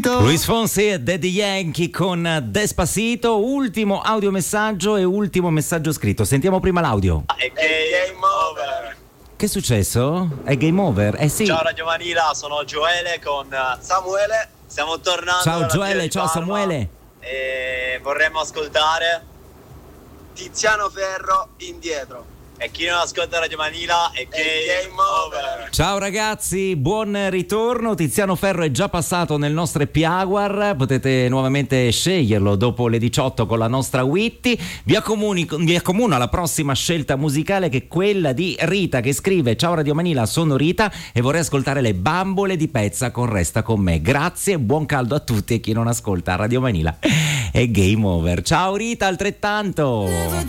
Luis Fonsi e Daddy Yankee con Despacito, ultimo audiomessaggio e ultimo messaggio scritto. Sentiamo prima l'audio. È game over. Che è successo? È game over? Eh sì. Ciao Radio Manila, sono Gioele con Samuele. Stiamo tornando. Ciao dalla Gioele, Fiera di ciao Parma Samuele. E vorremmo ascoltare Tiziano Ferro, Indietro. e chi non ascolta Radio Manila è game over. Ciao ragazzi, buon ritorno. Tiziano Ferro è già passato nel nostro Happy Hour, potete nuovamente sceglierlo dopo le 18 con la nostra Witty. Vi accomuno alla prossima scelta musicale, che è quella di Rita, che scrive: ciao Radio Manila, sono Rita e vorrei ascoltare le Bambole di Pezza con Resta con me. Grazie, buon caldo a tutti, e chi non ascolta Radio Manila è game over. Ciao Rita, altrettanto.